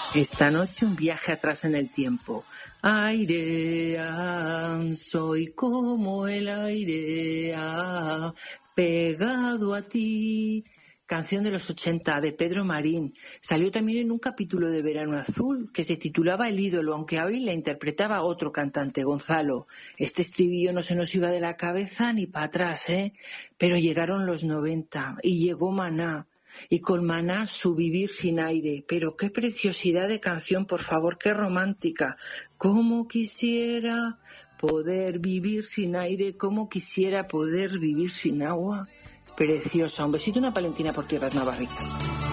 Esta noche un viaje atrás en el tiempo. Aire, soy como el aire, pegado a ti. Canción de los 80 de Pedro Marín. Salió también en un capítulo de Verano Azul que se titulaba El ídolo, aunque hoy la interpretaba otro cantante, Gonzalo. Este estribillo no se nos iba de la cabeza ni para atrás, ¿eh? Pero llegaron los 90 y llegó Maná. Y con Maná su Vivir sin aire. Pero qué preciosidad de canción, por favor, qué romántica. Cómo quisiera poder vivir sin aire, cómo quisiera poder vivir sin agua. Preciosa. Un besito y una palentina por tierras navarritas.